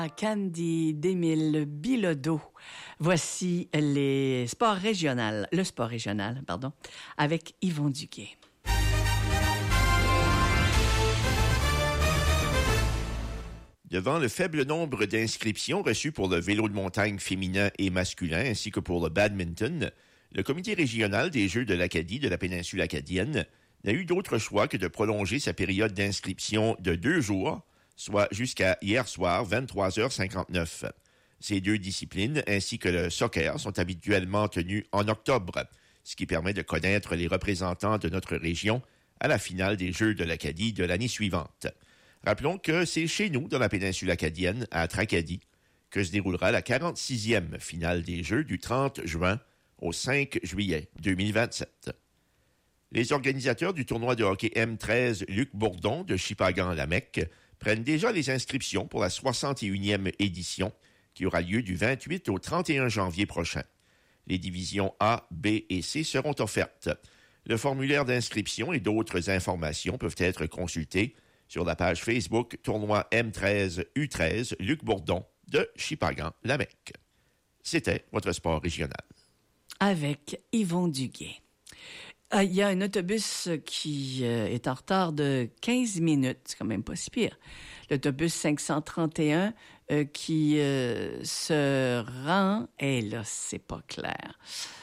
Candy d'Émile Bilodeau. Voici le sport régional, avec Yvon Duguay. Devant le faible nombre d'inscriptions reçues pour le vélo de montagne féminin et masculin, ainsi que pour le badminton, le comité régional des Jeux de l'Acadie de la péninsule acadienne n'a eu d'autre choix que de prolonger sa période d'inscription de 2 jours, soit jusqu'à hier soir, 23h59. Ces 2 disciplines, ainsi que le soccer, sont habituellement tenues en octobre, ce qui permet de connaître les représentants de notre région à la finale des Jeux de l'Acadie de l'année suivante. Rappelons que c'est chez nous, dans la péninsule acadienne, à Tracadie, que se déroulera la 46e finale des Jeux du 30 juin au 5 juillet 2027. Les organisateurs du tournoi de hockey M13 Luc Bourdon de Shippagan-Lamec prennent déjà les inscriptions pour la 61e édition qui aura lieu du 28 au 31 janvier prochain. Les divisions A, B et C seront offertes. Le formulaire d'inscription et d'autres informations peuvent être consultés sur la page Facebook Tournoi M13 U13 Luc Bourdon de Shippagan-Lamec. C'était votre sport régional. Avec Yvon Duguay. Il y a un autobus qui est en retard de 15 minutes. C'est quand même pas si pire. L'autobus 531 qui se rend... Et là, c'est pas clair.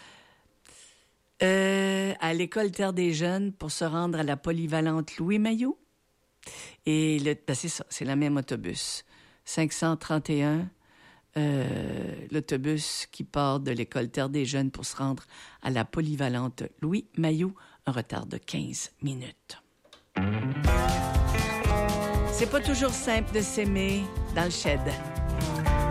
À l'école Terre des Jeunes pour se rendre à la polyvalente Louis Mailloux. Et c'est ça, c'est le même autobus. 531, l'autobus qui part de l'école Terre des Jeunes pour se rendre à la polyvalente Louis Mailloux, un retard de 15 minutes. C'est pas toujours simple de s'aimer dans le shed.